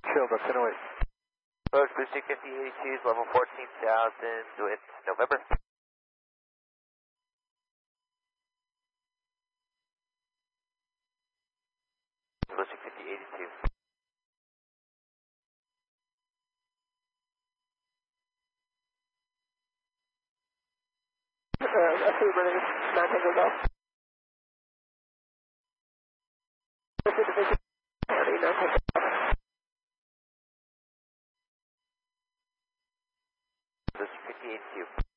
Shield up 1008. Approach Boosting 5082, level 14,000 with November. Boosting 5082. I see running 900 off. This is division 900. Boosting 5082.